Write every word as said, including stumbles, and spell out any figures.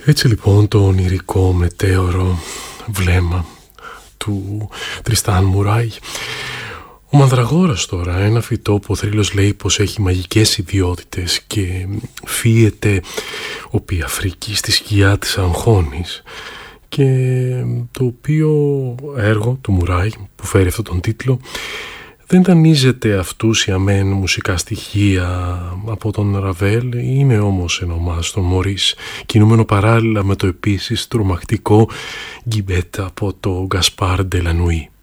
Έτσι λοιπόν το ονειρικό μετέωρο βλέμμα του Τριστάν Μουράι. Ο Μανδραγόρας τώρα, ένα φυτό που ο θρύλος λέει πως έχει μαγικές ιδιότητες και φύεται οπί Αφρική στη σκιά της Αγχώνης, και το οποίο έργο του Μουράι που φέρει αυτόν τον τίτλο δεν τανίζεται αυτούσια μεν μουσικά στοιχεία από τον Ραβέλ, είναι όμως εν ομάς τον Μωρίς, κινούμενο παράλληλα με το επίσης τρομακτικό Γκιμπέτα από το Γκασπάρ Ντελανουί.